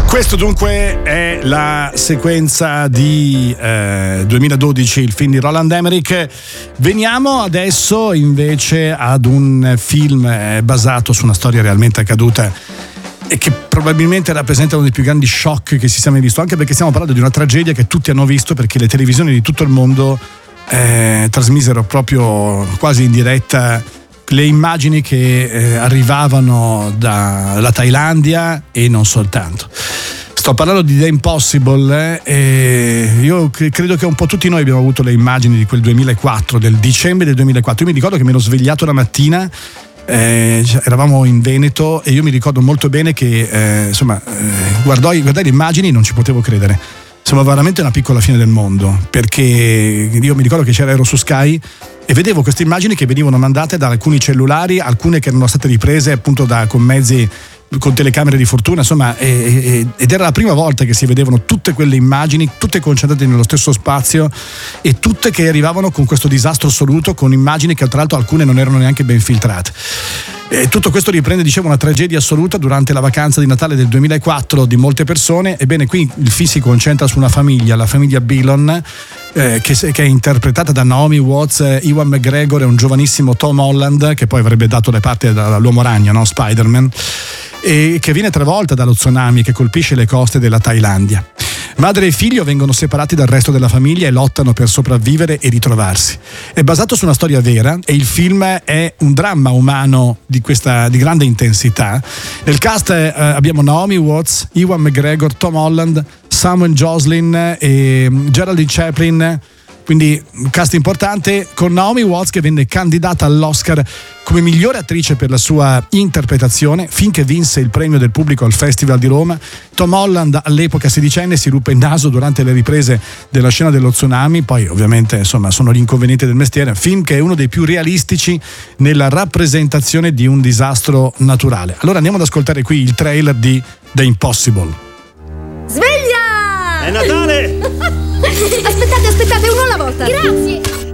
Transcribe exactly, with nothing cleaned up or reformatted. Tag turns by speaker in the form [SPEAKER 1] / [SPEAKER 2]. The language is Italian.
[SPEAKER 1] Questo dunque è la sequenza di eh, duemiladodici, il film di Roland Emmerich. Veniamo adesso invece ad un film eh, basato su una storia realmente accaduta e che probabilmente rappresenta uno dei più grandi shock che si sia mai visto, anche perché stiamo parlando di una tragedia che tutti hanno visto, perché le televisioni di tutto il mondo eh, trasmisero proprio quasi in diretta le immagini che eh, arrivavano dalla Thailandia e non soltanto. Sto parlando di The Impossible eh, e io credo che un po' tutti noi abbiamo avuto le immagini di quel duemilaquattro, del dicembre del duemilaquattro. Io mi ricordo che mi ero svegliato la mattina, eh, eravamo in Veneto e io mi ricordo molto bene che eh, insomma eh, guardai, guardai le immagini e non ci potevo credere. Sembrava veramente una piccola fine del mondo, perché io mi ricordo che c'era, ero su Sky e vedevo queste immagini che venivano mandate da alcuni cellulari, alcune che erano state riprese appunto da, con mezzi, con telecamere di fortuna, insomma, e, e, ed era la prima volta che si vedevano tutte quelle immagini, tutte concentrate nello stesso spazio e tutte che arrivavano con questo disastro assoluto, con immagini che tra l'altro alcune non erano neanche ben filtrate. E tutto questo riprende, dicevo, una tragedia assoluta durante la vacanza di Natale del duemilaquattro di molte persone. Ebbene, qui il film si concentra su una famiglia, la famiglia Billon, eh, che, che è interpretata da Naomi Watts, eh, Ewan McGregor e un giovanissimo Tom Holland, che poi avrebbe dato le parti dall'Uomo Ragno, no? Spider-Man, e che viene travolta dallo tsunami che colpisce le coste della Thailandia. Madre e figlio vengono separati dal resto della famiglia e lottano per sopravvivere e ritrovarsi. È basato su una storia vera e il film è un dramma umano di questa di grande intensità. Nel cast eh, abbiamo Naomi Watts, Ewan McGregor, Tom Holland, Samuel Joslin e Geraldine Chaplin. Quindi un cast importante, con Naomi Watts che venne candidata all'Oscar come migliore attrice per la sua interpretazione, finché vinse il premio del pubblico al Festival di Roma. Tom Holland, all'epoca sedicenne, si ruppe il naso durante le riprese della scena dello tsunami. Poi ovviamente insomma sono gli inconvenienti del mestiere. Film che è uno dei più realistici nella rappresentazione di un disastro naturale. Allora andiamo ad ascoltare qui il trailer di The Impossible.
[SPEAKER 2] Sveglia!
[SPEAKER 3] È Natale!
[SPEAKER 2] Aspettate, aspettate, uno alla volta.
[SPEAKER 4] Grazie!